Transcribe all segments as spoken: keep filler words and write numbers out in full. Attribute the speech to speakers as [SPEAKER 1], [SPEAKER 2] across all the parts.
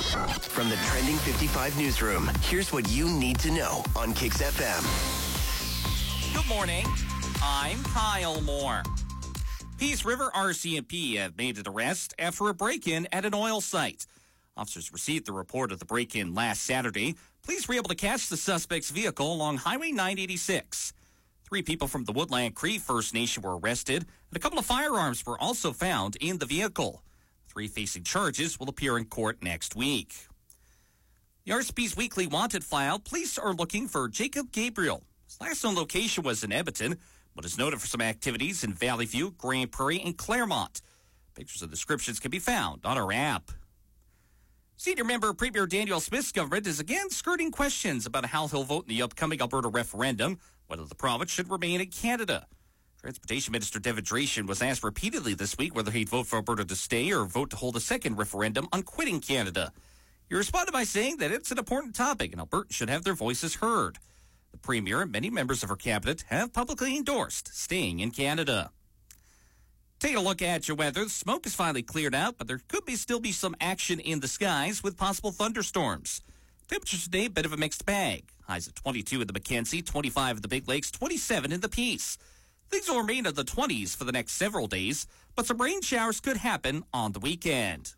[SPEAKER 1] From the Trending fifty-five newsroom, here's what you need to know on Kicks F M.
[SPEAKER 2] Good morning. I'm Kyle Moore. Peace River R C M P have made an arrest after a break-in at an oil site. Officers received the report of the break-in last Saturday. Police were able to catch the suspect's vehicle along Highway nine eighty-six. Three people from the Woodland Cree First Nation were arrested, and a couple of firearms were also found in the vehicle. Three facing charges will appear in court next week. The R C M P's weekly wanted file, police are looking for Jacob Gabriel. His last known location was in Edmonton, but is noted for some activities in Valley View, Grand Prairie, and Claremont. Pictures and descriptions can be found on our app. Senior member Premier Daniel Smith's government is again skirting questions about how he'll vote in the upcoming Alberta referendum, whether the province should remain in Canada. Transportation Minister Devin Dracian was asked repeatedly this week whether he'd vote for Alberta to stay or vote to hold a second referendum on quitting Canada. He responded by saying that it's an important topic and Albertans should have their voices heard. The Premier and many members of her cabinet have publicly endorsed staying in Canada. Taking a look at your weather, the smoke has finally cleared out, but there could be still be some action in the skies with possible thunderstorms. Temperatures today, a bit of a mixed bag. Highs at twenty-two in the Mackenzie, twenty-five in the Big Lakes, twenty-seven in the Peace. Things will remain in the twenties for the next several days, but some rain showers could happen on the weekend.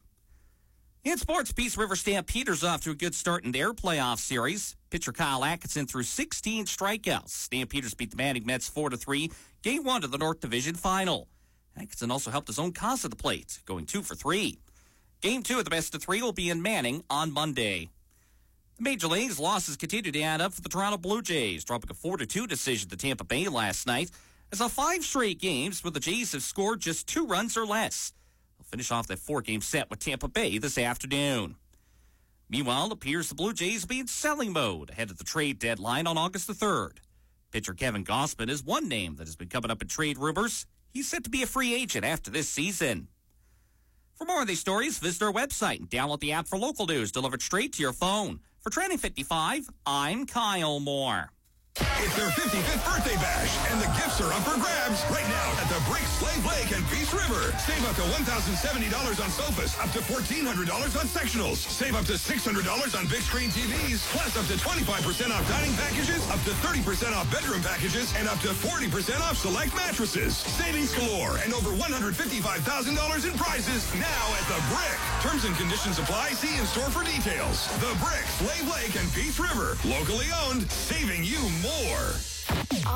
[SPEAKER 2] In sports, Peace River Stampeders off to a good start in their playoff series. Pitcher Kyle Atkinson threw sixteen strikeouts. Stampeders beat the Manning Mets four to three, game one of the North Division final. Atkinson also helped his own cause at the plate, going two for three. Game two of the best of three will be in Manning on Monday. The Major Leagues losses continue to add up for the Toronto Blue Jays, dropping a four to two decision to Tampa Bay last night. As of five straight games where the Jays have scored just two runs or less. They'll finish off that four-game set with Tampa Bay this afternoon. Meanwhile, it appears the Blue Jays will be in selling mode ahead of the trade deadline on August the third. Pitcher Kevin Gausman is one name that has been coming up in trade rumors. He's set to be a free agent after this season. For more of these stories, visit our website and download the app for local news delivered straight to your phone. For Trending fifty-five, I'm Kyle Moore.
[SPEAKER 3] It's their fifty-fifth birthday bash, and the gifts are up for grabs right now at the Brick, Slave Lake, and Peace River. Save up to one thousand seventy dollars on sofas, up to fourteen hundred dollars on sectionals. Save up to six hundred dollars on big screen T Vs, plus up to twenty-five percent off dining packages, up to thirty percent off bedroom packages, and up to forty percent off select mattresses. Savings galore and over one hundred fifty-five thousand dollars in prizes now at the Brick. Terms and conditions apply. See in store for details. The Brick, Slave Lake, and Peace River. Locally owned, saving you more.